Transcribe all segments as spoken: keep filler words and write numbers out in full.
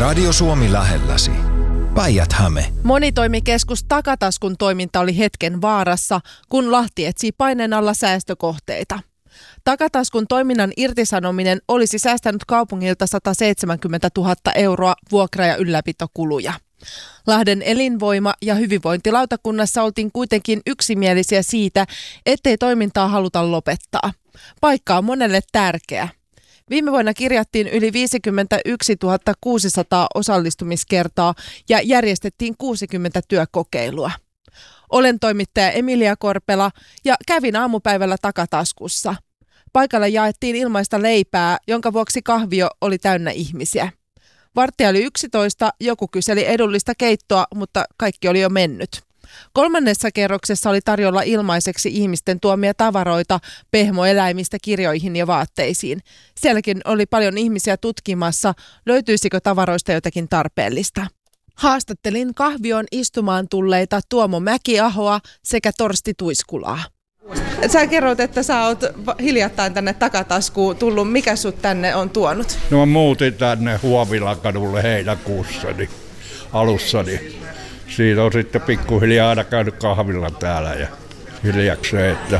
Radio Suomi lähelläsi. Päijät-Häme. Monitoimikeskus Takataskun toiminta oli hetken vaarassa, kun Lahti etsii paineen alla säästökohteita. Takataskun toiminnan irtisanominen olisi säästänyt kaupungilta sata seitsemänkymmentätuhatta euroa vuokra- ja ylläpitokuluja. Lahden elinvoima- ja hyvinvointilautakunnassa oltiin kuitenkin yksimielisiä siitä, ettei toimintaa haluta lopettaa. Paikka on monelle tärkeä. Viime vuonna kirjattiin yli viisikymmentäyksituhatta kuusisataa osallistumiskertaa ja järjestettiin kuusikymmentä työkokeilua. Olen toimittaja Emilia Korpela ja kävin aamupäivällä Takataskussa. Paikalla jaettiin ilmaista leipää, jonka vuoksi kahvio oli täynnä ihmisiä. Varttia oli yksitoista, joku kyseli edullista keittoa, mutta kaikki oli jo mennyt. Kolmannessa kerroksessa oli tarjolla ilmaiseksi ihmisten tuomia tavaroita pehmoeläimistä kirjoihin ja vaatteisiin. Sielläkin oli paljon ihmisiä tutkimassa, löytyisikö tavaroista jotakin tarpeellista. Haastattelin kahvioon istumaan tulleita Tuomo Mäkiahoa sekä Torsti Tuiskulaa. Sä kerroit, että sä oot hiljattain tänne Takataskuun tullut. Mikä sut tänne on tuonut? No mä muutin tänne Huovilakadulle heinäkuussani, alussani. Siitä on sitten pikkuhiljaa aina käynyt kahvilla täällä ja hiljakseen, että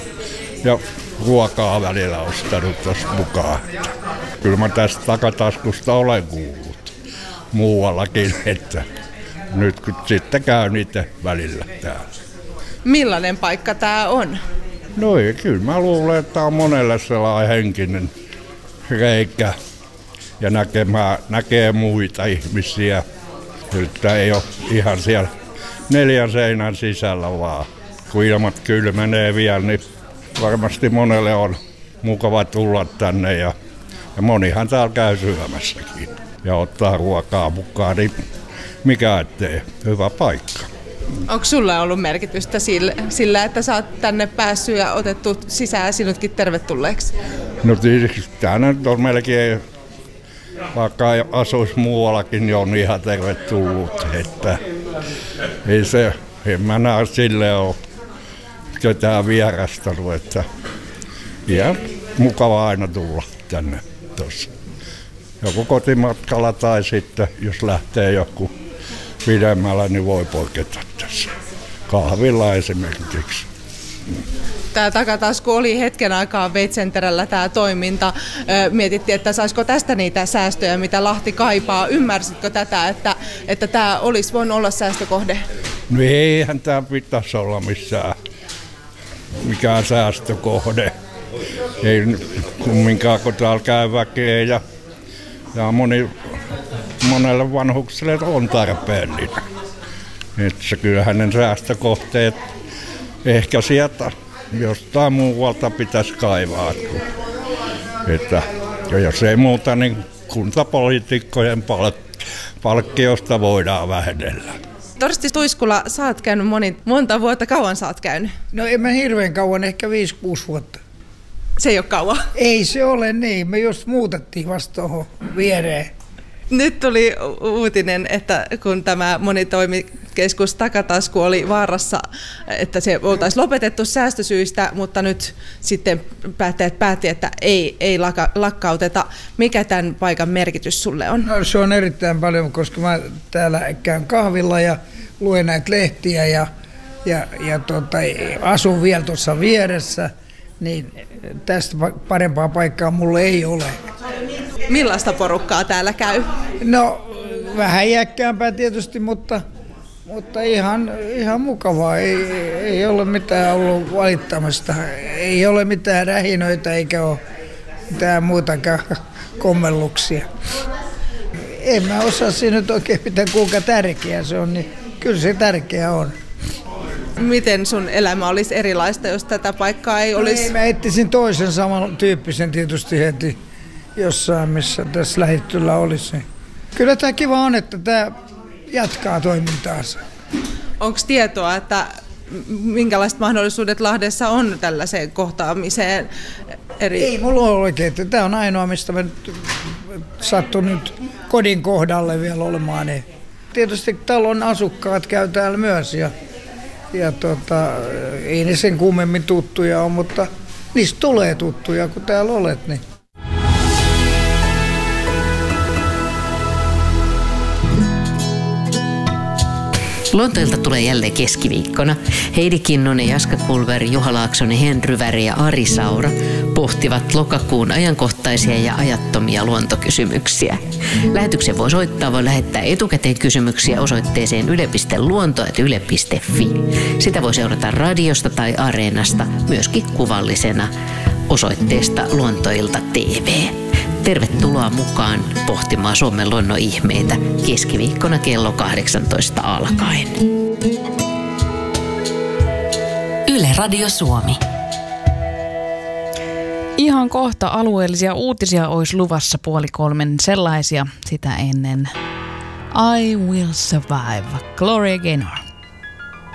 ja ruokaa välillä ostanut tuossa mukaan. Kyllä mä tästä Takataskusta olen kuullut muuallakin, että nyt kun sitten käy niitä välillä täällä. Millainen paikka tää on? No ei, kyllä mä luulen, että on monelle sellainen henkinen reikä ja näkemään, näkee muita ihmisiä. Että ei ole ihan siellä neljän seinän sisällä vaan. Kun ilmat kylmenee vielä, niin varmasti monelle on mukava tulla tänne ja, ja monihan täällä käy syömässäkin ja ottaa ruokaa mukaan, niin mikä ettei, hyvä paikka. Onko sulla ollut merkitystä sillä, sillä, että sä oot tänne päässyt ja otettu sisään sinutkin tervetulleeksi? No täällä on melkein, vaikka asuisi muuallakin, niin on ihan tervetullut. Että ei se, en mä näe sille ole ketään vierastanut, että ihan mukava aina tulla tänne tuossa. Joku kotimatkalla tai sitten, jos lähtee joku pidemmällä, niin voi poiketa tässä. Kahvilla esimerkiksi. Tämä Takatasku oli hetken aikaa Veitsenterällä tämä toiminta. Mietittiin, että saisiko tästä niitä säästöjä, mitä Lahti kaipaa. Ymmärsitkö tätä, että, että tämä olisi voinut olla säästökohde? No eihän tämä pitäisi olla missään mikään säästökohde. Ei kumminkaan, kun täällä käy väkeä ja, ja moni, monelle vanhukselle on tarpeellinen. Että kyllähän ne säästökohteet ehkä sieltä jostain muualta pitäisi kaivaa. Että, jos ei muuta, niin kuntapoliitikkojen palk- palkkiosta voidaan vähennellä. Torsti Tuiskula, sä oot käynyt moni, monta vuotta. Kauan sä oot käynyt? No en mä hirveän kauan, ehkä viisi kuusi vuotta. Se ei ole kauan. Ei se ole niin, me just muutettiin vasta tuohon viereen. Nyt tuli uutinen, että kun tämä monitoimikeskus Takatasku oli vaarassa, että se oltaisiin lopetettu säästösyistä, mutta nyt sitten päättäjät päätti, että ei, ei lakkauteta. Mikä tämän paikan merkitys sulle on? No, se on erittäin paljon, koska mä täällä käyn kahvilla ja luen näitä lehtiä ja, ja, ja tota, asun vielä tuossa vieressä, niin tästä parempaa paikkaa mulle ei ole. Millaista porukkaa täällä käy? No vähän iäkkäämpää tietysti, mutta, mutta ihan, ihan mukavaa. Ei, ei ole mitään ollut valittamista. Ei ole mitään rähinöitä eikä ole mitään muutakaan kommelluksia. En mä osaa siinä nyt oikein pitää kuinka tärkeä se on, niin kyllä se tärkeä on. Miten sun elämä olisi erilaista, jos tätä paikkaa ei olisi? No ei, mä etsisin toisen samantyyppisen tietysti heti jossain, missä tässä lähittyllä olisi. Kyllä tämä kiva on, että tämä jatkaa toimintaansa. Onko tietoa, että minkälaiset mahdollisuudet Lahdessa on tällaiseen kohtaamiseen? Eri... Ei mulla ole oikein. Tämä on ainoa, mistä mä sattun nyt kodin kohdalle vielä olemaan. Niin tietysti talon asukkaat käy täällä myös ja, ja tota, ei ne sen kummemmin tuttuja ole, mutta niistä tulee tuttuja, kun täällä olet. Niin. Luontoilta tulee jälleen keskiviikkona. Heidi Kinnunen, Jaska Kulveri, Juha Laaksonen, Henry Väri ja Ari Saura pohtivat lokakuun ajankohtaisia ja ajattomia luontokysymyksiä. Lähetyksen voi soittaa, voi lähettää etukäteen kysymyksiä osoitteeseen yle piste luonto ät yle piste fi. Sitä voi seurata radiosta tai Areenasta, myöskin kuvallisena osoitteesta Luontoilta T V. Tervetuloa mukaan pohtimaan Suomen luonnon ihmeitä keskiviikkona kello kahdeksantoista alkaen. Yle Radio Suomi. Ihan kohta alueellisia uutisia olisi luvassa puoli kolmen, sellaisia sitä ennen. I Will Survive, Gloria Gaynor.